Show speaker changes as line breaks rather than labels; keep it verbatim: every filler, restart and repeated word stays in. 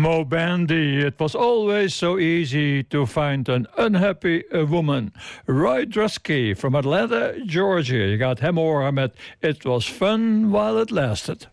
Mo Bandy, it was always so easy to find an unhappy woman. Roy Drusky from Atlanta, Georgia. Je gaat hem horen met It Was Fun While It Lasted.